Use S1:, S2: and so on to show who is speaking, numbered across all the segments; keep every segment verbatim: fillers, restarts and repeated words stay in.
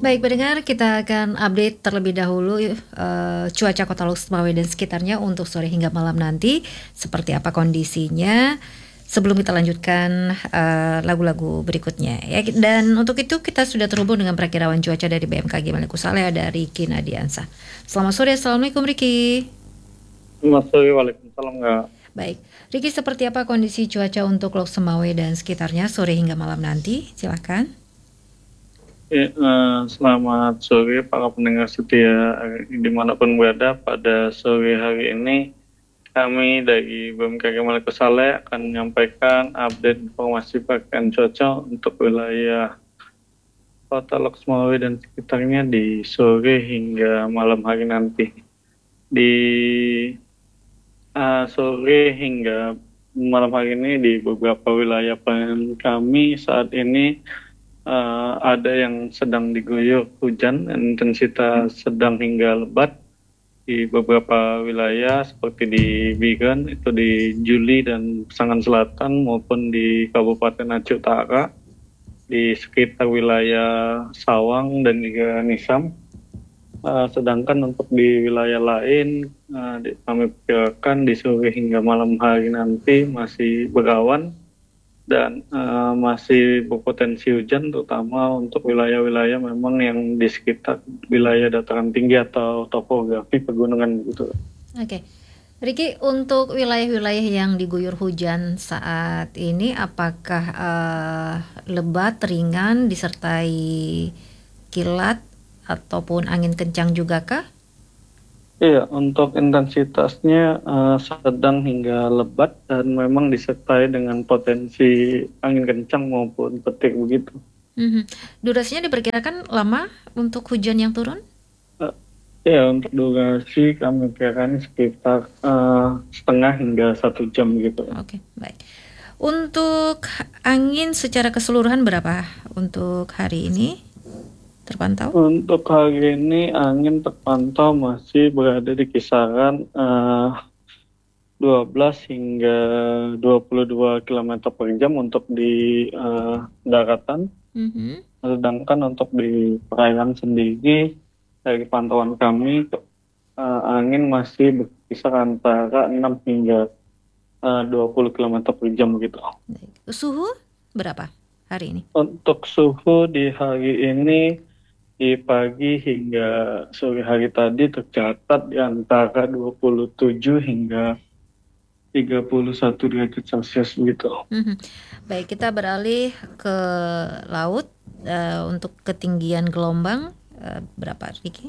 S1: Baik pendengar, kita akan update terlebih dahulu uh, cuaca Kota Lok Semawe dan sekitarnya untuk sore hingga malam nanti. Seperti apa kondisinya sebelum kita lanjutkan uh, lagu-lagu berikutnya ya. Dan untuk itu kita sudah terhubung dengan perakirawan cuaca dari B M K G Maluku Saleh, ada Riki Nadiansa. Selamat sore, Assalamualaikum Riki.
S2: Selamat sore, waalaikumsalam Kak.
S1: Baik, Riki, seperti apa kondisi cuaca untuk Lok Semawe dan sekitarnya sore hingga malam nanti? Silakan.
S2: Ya, uh, selamat sore para pendengar setia dimanapun berada. Pada sore hari ini kami dari B M K G Maluku Saleh akan menyampaikan update informasi perakiraan cuaca untuk wilayah Kota Lok Semawe dan sekitarnya di sore hingga malam hari nanti. Di uh, sore hingga malam hari ini di beberapa wilayah kami saat ini Uh, ada yang sedang diguyur hujan intensitas sedang hingga lebat di beberapa wilayah seperti di Biren, itu di Juli dan Pasangan Selatan, maupun di Kabupaten Aceh Utara, di sekitar wilayah Sawang dan juga Nisam. Uh, sedangkan untuk di wilayah lain uh, di, kami perkirakan di sore hingga malam hari nanti masih berawan dan uh, masih berpotensi hujan, terutama untuk wilayah-wilayah memang yang di sekitar wilayah dataran tinggi atau topografi pegunungan gitu.
S1: Oke, Riki, untuk wilayah-wilayah yang diguyur hujan saat ini, apakah uh, lebat, ringan, disertai kilat ataupun angin kencang juga kah?
S2: Iya, untuk intensitasnya uh, sedang hingga lebat dan memang disertai dengan potensi angin kencang maupun petir begitu.
S1: Mm-hmm. Durasinya diperkirakan lama untuk hujan yang turun?
S2: Uh, ya, untuk durasi kami kirakan sekitar uh, setengah hingga satu jam gitu.
S1: Oke, baik. Untuk angin secara keseluruhan berapa untuk hari ini? Terpantau?
S2: Untuk hari ini angin terpantau masih berada di kisaran uh, dua belas hingga dua puluh dua kilometer per jam untuk di uh, daratan. Mm-hmm. Sedangkan untuk di perairan sendiri dari pantauan kami uh, angin masih berkisar antara enam hingga uh, dua puluh kilometer per jam gitu.
S1: Suhu berapa hari ini?
S2: Untuk suhu di hari ini di pagi hingga sore hari tadi tercatat di antara dua puluh tujuh hingga tiga puluh satu derajat Celcius gitu.
S1: Mm-hmm. Baik, kita beralih ke laut. Uh, untuk ketinggian gelombang uh, berapa, Riki?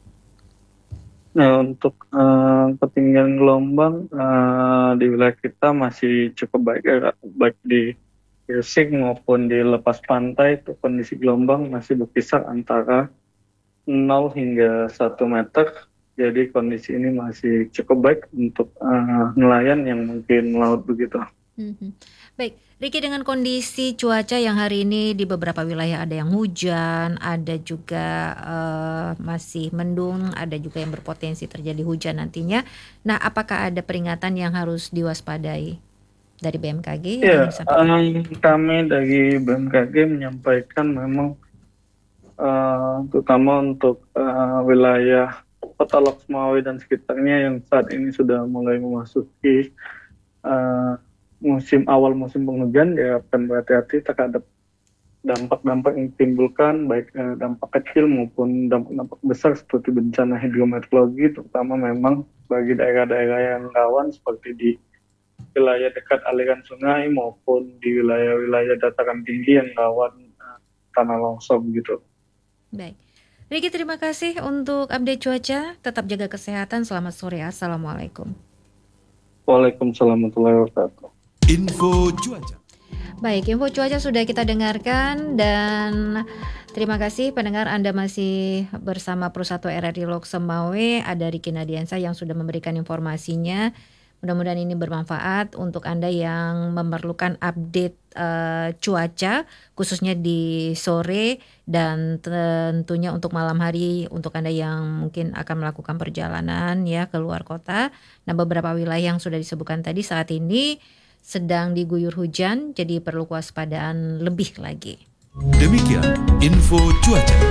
S2: Nah, untuk uh, ketinggian gelombang uh, di wilayah kita masih cukup baik, ya, baik di Gresik maupun di lepas pantai itu kondisi gelombang masih berkisar antara nol hingga satu meter. Jadi kondisi ini masih cukup baik untuk uh, nelayan yang mungkin melaut begitu.
S1: Mm-hmm. Baik, Riki, dengan kondisi cuaca yang hari ini di beberapa wilayah ada yang hujan, ada juga uh, masih mendung, ada juga yang berpotensi terjadi hujan nantinya. Nah, apakah ada peringatan yang harus diwaspadai dari B M K G?
S2: Ya, um, kami dari B M K G menyampaikan memang uh, terutama untuk uh, wilayah Kota Lok Semawe dan sekitarnya yang saat ini sudah mulai memasuki uh, musim awal musim penghujan, diharapkan berhati-hati terhadap dampak-dampak yang ditimbulkan, baik uh, dampak kecil maupun dampak-dampak besar seperti bencana hidrometeorologi, terutama memang bagi daerah-daerah yang rawan seperti di wilayah dekat aliran sungai maupun di wilayah-wilayah dataran tinggi yang rawan uh, tanah longsor gitu.
S1: Baik, Riki, terima kasih untuk update cuaca. Tetap jaga kesehatan. Selamat sore. Assalamualaikum.
S2: Waalaikumsalam warahmatullahi wabarakatuh.
S3: Info cuaca.
S1: Baik, info cuaca sudah kita dengarkan dan terima kasih pendengar, Anda masih bersama Pro satu R R I Lok Semawe. Ada Riki Nadiansa yang sudah memberikan informasinya. Mudah-mudahan ini bermanfaat untuk Anda yang memerlukan update uh, cuaca, khususnya di sore dan tentunya untuk malam hari untuk Anda yang mungkin akan melakukan perjalanan ya ke luar kota. Nah, beberapa wilayah yang sudah disebutkan tadi saat ini sedang diguyur hujan, jadi perlu kewaspadaan lebih lagi.
S3: Demikian info cuaca.